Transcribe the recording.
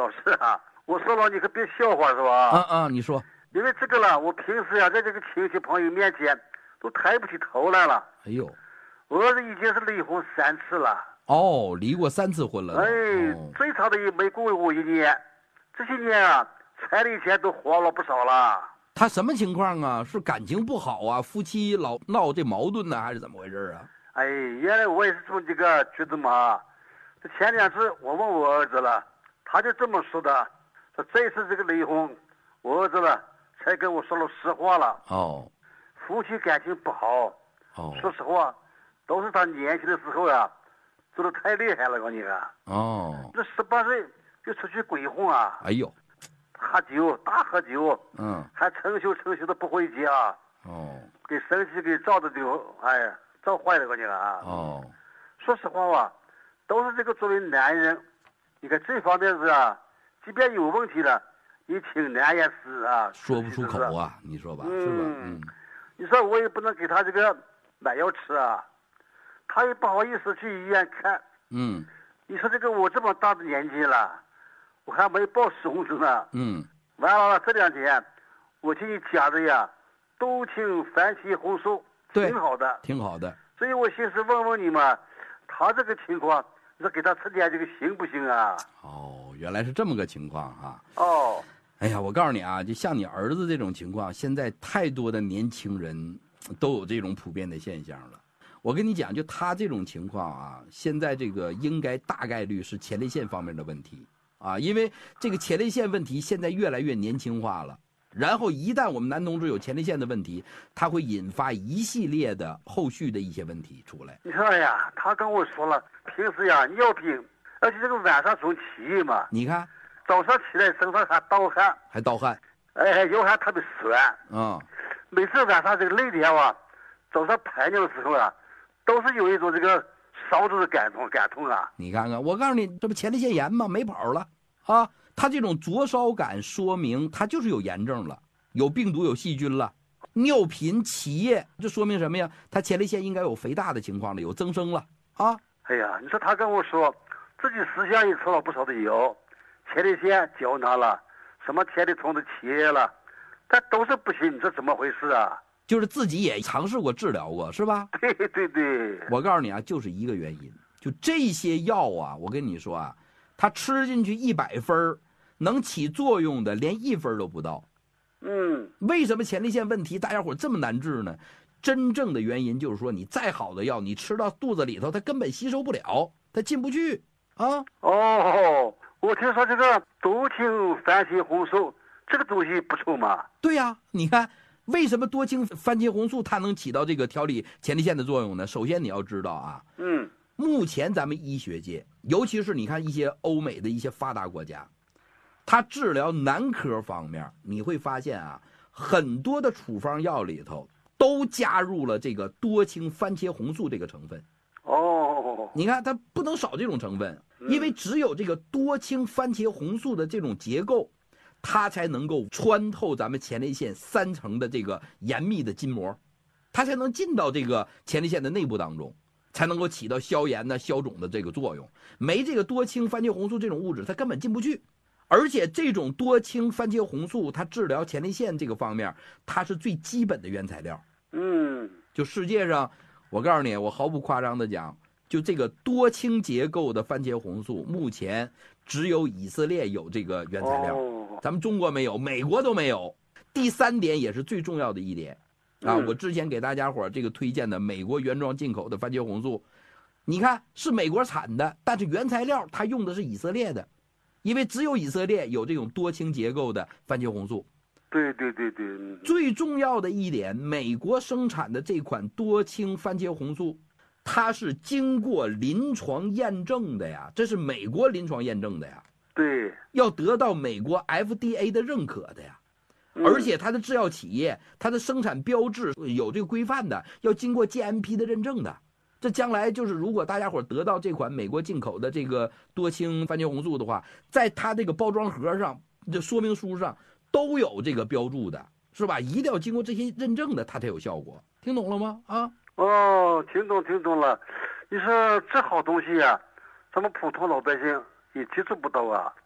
老师啊，我说了你可别笑话是吧？ 你说。 因为这个了，我平时呀，在这个亲戚朋友面前都抬不起头来了。 哎呦， 儿子已经是离婚3次了。 哦，离过3次婚了都。 最长的也没过我1年。这些年啊，彩礼钱都花了不少了。 他什么情况啊？是感情不好啊？夫妻老闹这矛盾呢，还是怎么回事啊？ 原来我也是这么这个觉得嘛。这前2次我问我儿子了，他就这么说的，说这次这个离婚，我儿子了才跟我说了实话了。夫妻感情不好。说实话，都是他年轻的时候呀，做的太厉害了，我跟你讲。这18岁就出去鬼混啊。 哎呦， 喝酒，大喝酒。还成宿的不回家。给生气给照的就，照坏了，我跟你讲啊。说实话吧，都是这个作为男人，你看这方面是啊，即便有问题了，你请难言死啊， 说不出口啊，你说吧，是吧？ 你说我也不能给他这个买药吃啊，他也不好意思去医院看。你说这个我这么大的年纪了，我还没抱孙子呢。完了这2天，我替你家的呀，多请番茄红素，挺好的， 挺好的。 所以我寻思问问你嘛，他这个情况，你说给他吃点这个行不行啊？ 原来是这么个情况啊。哎呀，我告诉你啊，就像你儿子这种情况，现在太多的年轻人都有这种普遍的现象了。我跟你讲，就他这种情况啊，现在这个应该大概率是前列腺方面的问题啊，因为这个前列腺问题现在越来越年轻化了。然后一旦我们男同志有前列腺的问题，它会引发一系列的后续的一些问题出来。 你说呀，他跟我说了，平时呀尿频，而且这个晚上总起夜嘛。 你看， 早上起来身上还盗汗，腰还特别酸。每次晚上这个累点啊，早上排尿的时候啊，都是有一种这个烧着的感痛啊。 你看看，我告诉你，这不前列腺炎吗？没跑了啊！他这种灼烧感说明他就是有炎症了，有病毒有细菌了。尿频起夜，这说明什么呀？他前列腺应该有肥大的情况了，有增生了啊！ 你说他跟我说自己私下也吃了不少的药，前列腺胶囊了，什么前列腺的起夜了，但都是不行。你说怎么回事啊？ 就是自己也尝试过治疗过，是吧？ 对。 我告诉你啊，就是一个原因，就这些药啊，我跟你说啊，他吃进去100分，能起作用的连1分都不到。为什么前列腺问题大家伙这么难治呢？真正的原因就是说，你再好的药，你吃到肚子里头，它根本吸收不了，它进不去啊。 我听说这个多氢番茄红素这个东西不错嘛。 对呀，你看为什么多氢番茄红素它能起到这个调理前列腺的作用呢？首先你要知道啊，目前咱们医学界，尤其是你看一些欧美的一些发达国家，它治疗男科方面，你会发现啊，很多的处方药里头都加入了这个多氢番茄红素这个成分。你看它不能少这种成分，因为只有这个多氢番茄红素的这种结构，它才能够穿透咱们前列腺3层的这个严密的筋膜，它才能进到这个前列腺的内部当中，才能够起到消炎呢、消肿的这个作用。没这个多氢番茄红素这种物质，它根本进不去。而且这种多氢番茄红素，它治疗前列腺这个方面，它是最基本的原材料。就世界上，我告诉你，我毫不夸张的讲，就这个多氢结构的番茄红素，目前只有以色列有这个原材料，咱们中国没有，美国都没有。第3点也是最重要的一点啊，我之前给大家伙这个推荐的美国原装进口的番茄红素，你看是美国产的，但是原材料它用的是以色列的，因为只有以色列有这种多氢结构的番茄红素。 对。 最重要的一点，美国生产的这款多氢番茄红素，它是经过临床验证的呀，这是美国临床验证的呀。 对， 要得到美国 FDA 的认可的呀。而且它的制药企业，它的生产标志有这个规范的，要经过 GMP 的认证的。这将来就是如果大家伙得到这款美国进口的这个多氢番茄红素的话，在它这个包装盒上、这说明书上都有这个标注的，是吧？一定要经过这些认证的，它才有效果。听懂了吗？啊？ 听懂了。你说这好东西呀，咱们普通老百姓也接触不到啊。